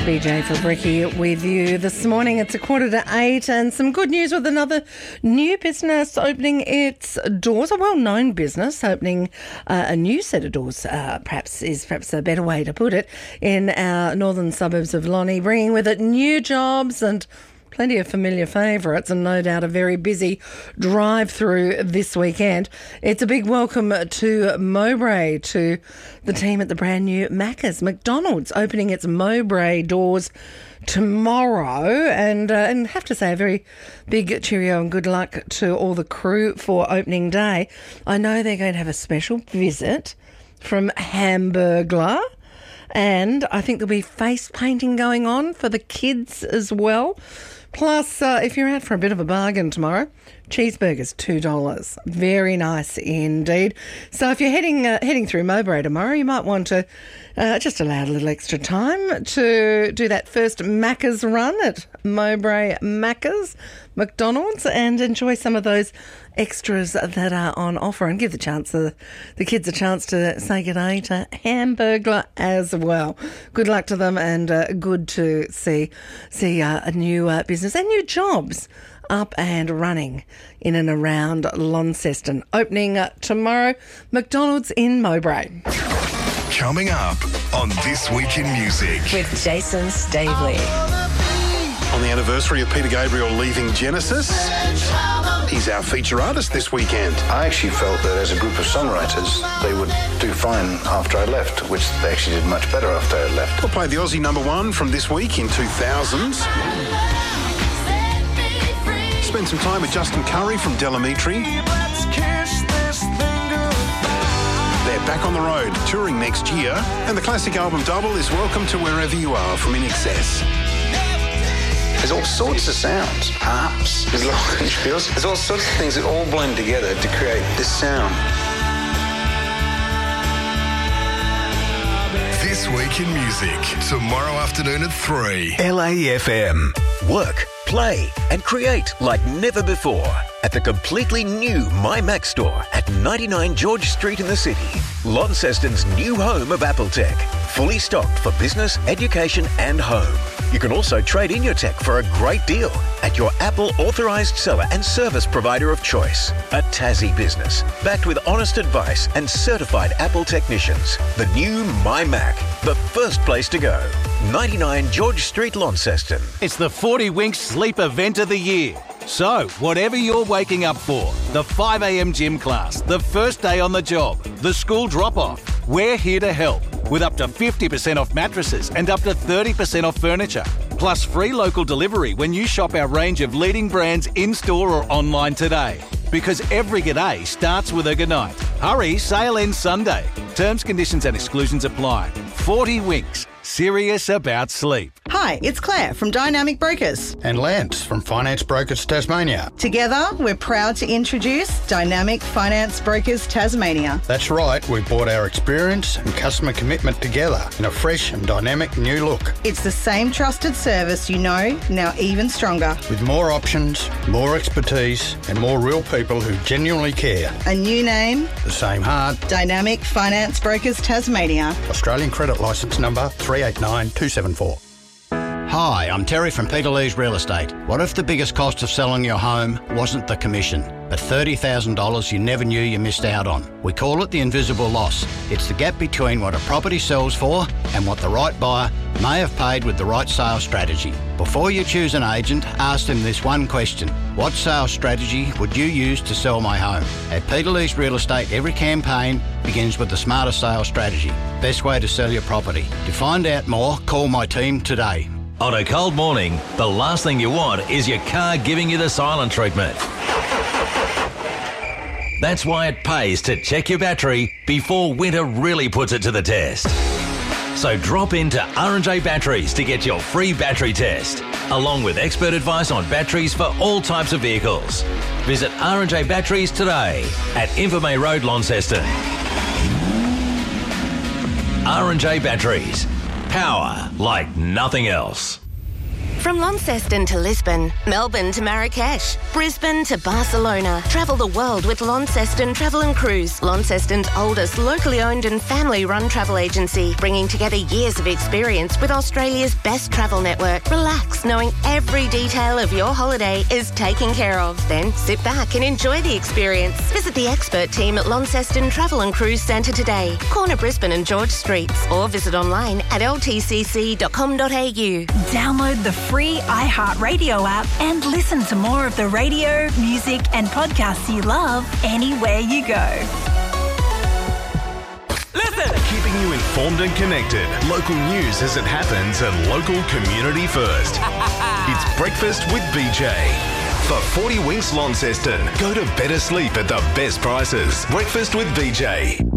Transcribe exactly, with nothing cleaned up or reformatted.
B J for Bricky with you this morning. It's a quarter to eight and some good news with another new business opening its doors, a well-known business opening uh, a new set of doors, uh, perhaps is perhaps a better way to put it, in our northern suburbs of Lonnie, bringing with it new jobs and plenty of familiar favourites and no doubt a very busy drive-through this weekend. It's a big welcome to Mowbray, to the team at the brand new Macca's. McDonald's opening its Mowbray doors tomorrow, and uh, and have to say a very big cheerio and good luck to all the crew for opening day. I know they're going to have a special visit from Hamburglar, and I think there'll be face painting going on for the kids as well. Plus, uh, if you're out for a bit of a bargain tomorrow, cheeseburgers, two dollars. Very nice indeed. So if you're heading uh, heading through Mowbray tomorrow, you might want to uh, just allow a little extra time to do that first Macca's run at Mowbray Macca's, McDonald's, and enjoy some of those extras that are on offer, and give the chance uh, the kids a chance to say good day to Hamburglar as well. Good luck to them, and uh, good to see see uh, a new uh, business and new jobs up and running in and around Launceston. Opening uh, tomorrow, McDonald's in Mowbray. Coming up on This Week in Music with Jason Stavely. On the anniversary of Peter Gabriel leaving Genesis, he's our feature artist this weekend. I actually felt that as a group of songwriters, they would do fine after I left, which they actually did much better after I left. We'll play the Aussie number one from this week in two thousands. Spend some time with Justin Curry from Delamitri. They're back on the road, touring next year, and the classic album Double is Welcome to Wherever You Are from In Excess. There's all sorts of sounds, harps, there's glockenspiels, there's all sorts of things that all blend together to create this sound. This Week in Music, tomorrow afternoon at three. L A F M. Work, play and create like never before at the completely new My Mac store at ninety-nine George Street in the city. Launceston's new home of Apple Tech. Fully stocked for business, education and home. You can also trade in your tech for a great deal at your Apple authorised seller and service provider of choice. A Tassie business, backed with honest advice and certified Apple technicians. The new My Mac, the first place to go. ninety-nine George Street, Launceston. It's the forty Winks Sleep Event of the Year. So, whatever you're waking up for, the five a.m. gym class, the first day on the job, the school drop-off, we're here to help with up to fifty percent off mattresses and up to thirty percent off furniture. Plus free local delivery when you shop our range of leading brands in-store or online today. Because every g'day starts with a goodnight. Hurry, sale ends Sunday. Terms, conditions and exclusions apply. forty Winks. Serious about sleep. Hi, it's Claire from Dynamic Brokers. And Lance from Finance Brokers Tasmania. Together, we're proud to introduce Dynamic Finance Brokers Tasmania. That's right, we brought our experience and customer commitment together in a fresh and dynamic new look. It's the same trusted service you know, now even stronger. With more options, more expertise and more real people who genuinely care. A new name. The same heart. Dynamic Finance Brokers Tasmania. Australian credit licence number three eight nine two seven four. Hi, I'm Terry from Peter Lee's Real Estate. What if the biggest cost of selling your home wasn't the commission, but thirty thousand dollars you never knew you missed out on? We call it the invisible loss. It's the gap between what a property sells for and what the right buyer may have paid with the right sales strategy. Before you choose an agent, ask them this one question. What sales strategy would you use to sell my home? At Peter Lee's Real Estate, every campaign begins with the smarter sales strategy. Best way to sell your property. To find out more, call my team today. On a cold morning, the last thing you want is your car giving you the silent treatment. That's why it pays to check your battery before winter really puts it to the test. So drop into R and J Batteries to get your free battery test, along with expert advice on batteries for all types of vehicles. Visit R and J Batteries today at Invermay Road, Launceston. R and J Batteries. Power like nothing else. From Launceston to Lisbon, Melbourne to Marrakesh, Brisbane to Barcelona. Travel the world with Launceston Travel and Cruise, Launceston's oldest locally owned and family-run travel agency, bringing together years of experience with Australia's best travel network. Relax, knowing every detail of your holiday is taken care of. Then sit back and enjoy the experience. Visit the expert team at Launceston Travel and Cruise Centre today, corner Brisbane and George Streets, or visit online at l t c c dot com dot a u. Download the free iHeartRadio app and listen to more of the radio, music and podcasts you love anywhere you go. Listen! Keeping you informed and connected. Local news as it happens and local community first. It's Breakfast with B J. For forty Winks Launceston, go to better sleep at the best prices. Breakfast with B J.